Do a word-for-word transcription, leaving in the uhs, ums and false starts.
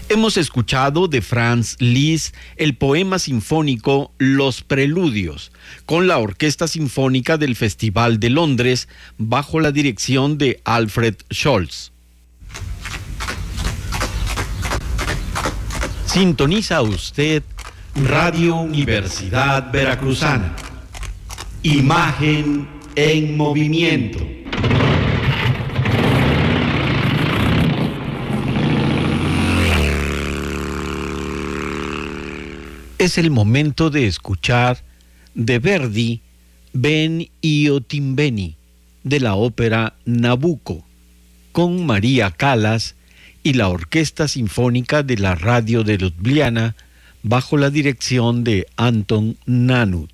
Hemos escuchado de Franz Liszt el poema sinfónico Los Preludios, con la Orquesta Sinfónica del Festival de Londres, bajo la dirección de Alfred Scholz. Sintoniza usted Radio Universidad Veracruzana. Imagen en movimiento. Es el momento de escuchar de Verdi Ben Io Timbeni, de la ópera Nabucco, con María Callas y la Orquesta Sinfónica de la Radio de Ljubljana bajo la dirección de Anton Nanut.